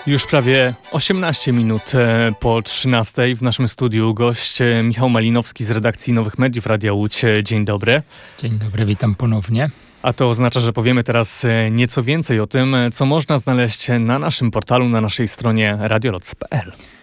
Już prawie 18 minut po 13 w naszym studiu gość Michał Malinowski z redakcji Nowych Mediów Radia Łódź. Dzień dobry. Dzień dobry, witam ponownie. A to oznacza, że powiemy teraz nieco więcej o tym, co można znaleźć na naszym portalu, na naszej stronie radioloc.pl.